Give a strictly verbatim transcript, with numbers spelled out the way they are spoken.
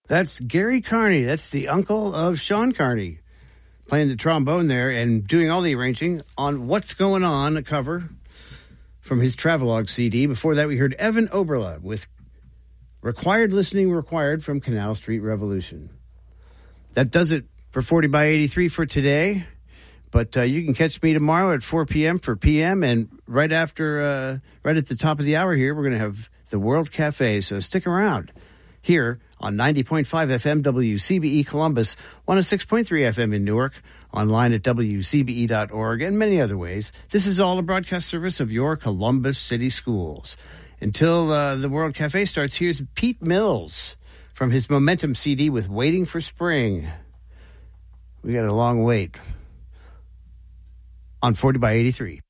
That's Gary Carney. That's the uncle of Sean Carney, playing the trombone there and doing all the arranging on What's Going On, a cover from his Travelogue C D. Before that, we heard Evan Oberle with Required Listening Required from Canal Street Revolution. That does it for forty by eighty-three for today. But uh, you can catch me tomorrow at four p.m. for P M. And right after, uh, right at the top of the hour here, we're going to have the World Cafe. So stick around here on ninety point five F M W C B E Columbus, one oh six point three F M in Newark, online at W C B E dot org, and many other ways. This is all a broadcast service of your Columbus City Schools. Until uh, the World Cafe starts, here's Pete Mills from his Momentum C D with Waiting for Spring. We got a long wait on forty by eighty-three.